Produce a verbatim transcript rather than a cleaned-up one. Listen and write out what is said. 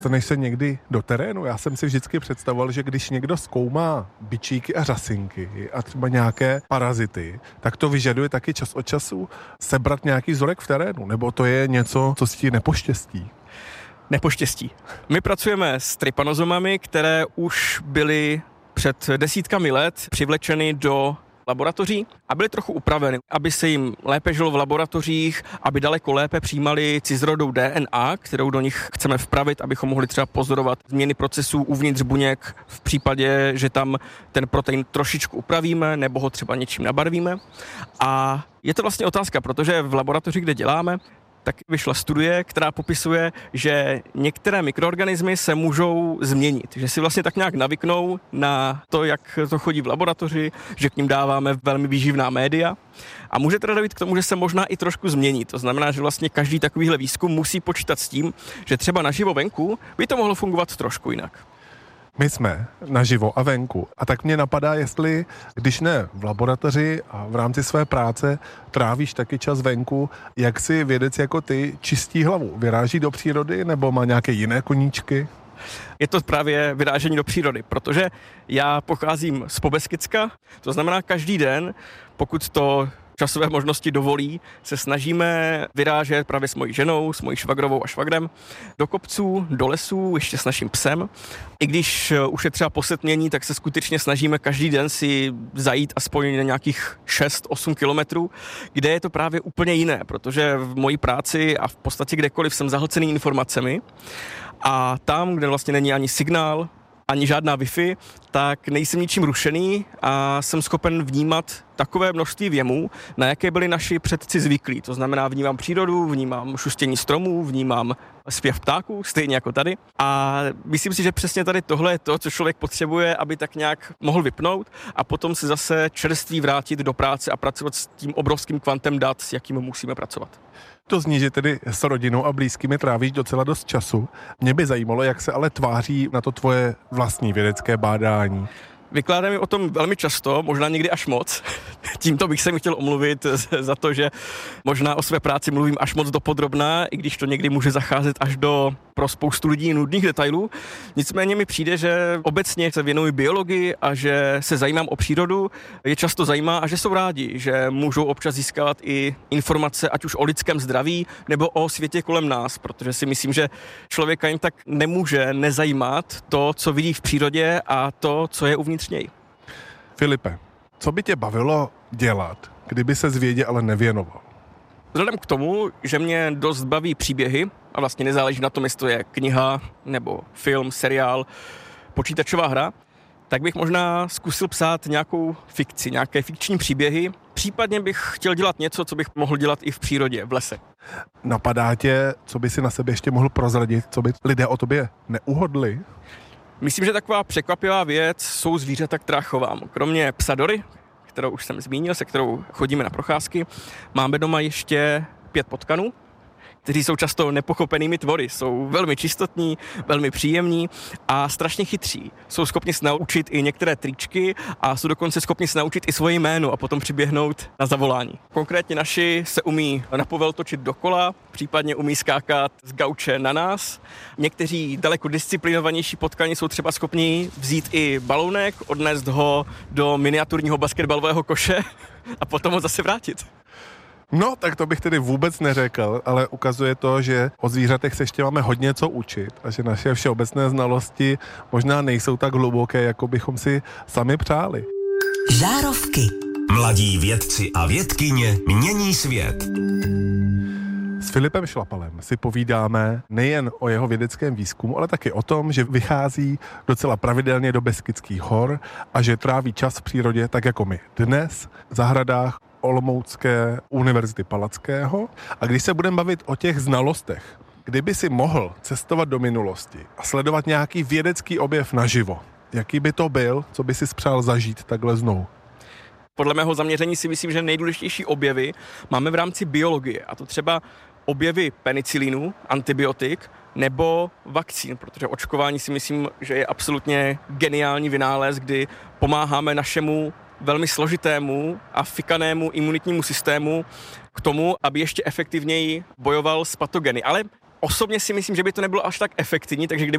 Dostaneš se někdy do terénu? Já jsem si vždycky představoval, že když někdo zkoumá bičíky a řasinky a třeba nějaké parazity, tak to vyžaduje taky čas od času sebrat nějaký vzorek v terénu, nebo to je něco, co si ti nepoštěstí? Nepoštěstí. My pracujeme s trypanozomami, které už byly před desítkami let přivlečeny do laboratoří a byly trochu upraveny, aby se jim lépe žilo v laboratořích, aby daleko lépe přijímali cizorodou D N A, kterou do nich chceme vpravit, abychom mohli třeba pozorovat změny procesů uvnitř buněk v případě, že tam ten protein trošičku upravíme nebo ho třeba něčím nabarvíme. A je to vlastně otázka, protože v laboratoři, kde děláme, tak vyšla studie, která popisuje, že některé mikroorganismy se můžou změnit, že si vlastně tak nějak navyknou na to, jak to chodí v laboratoři, že k ním dáváme velmi výživná média a může teda dojít k tomu, že se možná i trošku změní. To znamená, že vlastně každý takovýhle výzkum musí počítat s tím, že třeba naživo venku by to mohlo fungovat trošku jinak. My jsme naživo a venku. A tak mě napadá, jestli, když ne v laboratoři a v rámci své práce trávíš taky čas venku, jak si vědec jako ty čistí hlavu? Vyráží do přírody nebo má nějaké jiné koníčky? Je to právě vyrážení do přírody, protože já pocházím z Pobeskydska, to znamená každý den, pokud to časové možnosti dovolí, se snažíme vyrážet právě s mojí ženou, s mojí švagrovou a švagrem do kopců, do lesů, ještě s naším psem. I když už je třeba posetmění, tak se skutečně snažíme každý den si zajít aspoň na nějakých šest osm kilometrů, kde je to právě úplně jiné, protože v mojí práci a v podstatě kdekoliv jsem zahlcený informacemi a tam, kde vlastně není ani signál, ani žádná Wi-Fi, tak nejsem ničím rušený a jsem schopen vnímat takové množství věmů, na jaké byli naši předci zvyklí. To znamená, vnímám přírodu, vnímám šustění stromů, vnímám zpěv ptáků, stejně jako tady. A myslím si, že přesně tady tohle je to, co člověk potřebuje, aby tak nějak mohl vypnout a potom se zase čerstvý vrátit do práce a pracovat s tím obrovským kvantem dat, s jakým musíme pracovat. To zní, že tedy s rodinou a blízkými trávíš docela dost času. Mě by zajímalo, jak se ale tváří na to tvoje vlastní vědecké bádání. Vykládáme o tom velmi často, možná někdy až moc. Tímto bych se mi chtěl omluvit za to, že možná o své práci mluvím až moc dopodrobná, i když to někdy může zacházet až do pro spoustu lidí nudných detailů. Nicméně mi přijde, že obecně se věnuji biologii a že se zajímám o přírodu, je často zajímá a že jsou rádi, že můžou občas získávat i informace, ať už o lidském zdraví nebo o světě kolem nás, protože si myslím, že člověka jim tak nemůže nezajímat to, co vidí v přírodě a to, co je uvnitř něj. Filipe, co by tě bavilo dělat, kdyby se vědě ale nevěnoval? Vzhledem k tomu, že mě dost baví příběhy a vlastně nezáleží na tom, jestli to je kniha nebo film, seriál, počítačová hra, tak bych možná zkusil psát nějakou fikci, nějaké fikční příběhy. Případně bych chtěl dělat něco, co bych mohl dělat i v přírodě, v lese. Napadá tě, co by si na sebe ještě mohl prozradit, co by lidé o tobě neuhodli? Myslím, že taková překvapivá věc jsou zvířata, která chovám. Kromě psa Dory, kterou už jsem zmínil, se kterou chodíme na procházky, máme doma ještě pět potkanů, kteří jsou často nepochopenými tvory. Jsou velmi čistotní, velmi příjemní a strašně chytří. Jsou schopni se naučit i některé tričky a jsou dokonce schopni se naučit i svoje jméno a potom přiběhnout na zavolání. Konkrétně naši se umí na povel točit dokola, případně umí skákat z gauče na nás. Někteří daleko disciplinovanější potkani jsou třeba schopni vzít i balónek, odnést ho do miniaturního basketbalového koše a potom ho zase vrátit. No, tak to bych tedy vůbec neřekl, ale ukazuje to, že o zvířatech se ještě máme hodně co učit a že naše všeobecné znalosti možná nejsou tak hluboké, jako bychom si sami přáli. Žárovky. Mladí vědci a vědkyně mění svět. S Filipem Šlapalem si povídáme nejen o jeho vědeckém výzkumu, ale taky o tom, že vychází docela pravidelně do Beskydských hor a že tráví čas v přírodě tak jako my dnes v zahradách Olomoucké univerzity Palackého. A když se budeme bavit o těch znalostech, kdyby si mohl cestovat do minulosti a sledovat nějaký vědecký objev naživo, jaký by to byl, co by si spřál zažít takhle znovu? Podle mého zaměření si myslím, že nejdůležitější objevy máme v rámci biologie, a to třeba objevy penicilinu, antibiotik, nebo vakcín, protože očkování si myslím, že je absolutně geniální vynález, kdy pomáháme našemu velmi složitému a fikanému imunitnímu systému k tomu, aby ještě efektivněji bojoval s patogeny. Ale osobně si myslím, že by to nebylo až tak efektivní, takže kdyby